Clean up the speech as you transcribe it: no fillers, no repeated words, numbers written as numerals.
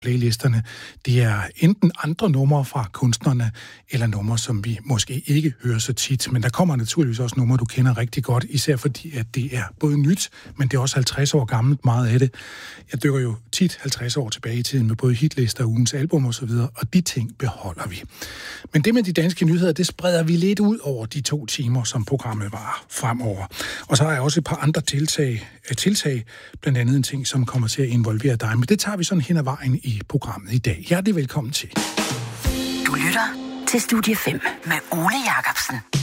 playlisterne, det er enten andre numre fra kunstnerne, eller numre, som vi måske ikke hører så tit. Men der kommer naturligvis også numre, du kender rigtig godt, især fordi, at det er både nyt, men det er også 50 år gammelt, meget af det. Jeg dykker jo tit 50 år tilbage i tiden med både hitlister, ugens album og så videre, og de ting beholder vi. Men det med de danske nyheder, det spreder vi lidt ud over de 2 timer, som programmet var fremover. Og så har jeg også et par andre tiltag, blandt andet en ting, som kommer til at involvere dig. Men det tager vi sådan hen ad vejen i programmet i dag. Hjertelig velkommen til. Du lytter til Studie 5 med Ole Jacobsen.